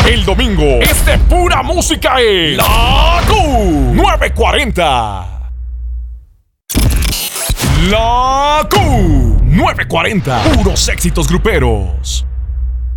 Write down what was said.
El domingo es de pura música en La Q940. La Q940. Puros éxitos gruperos.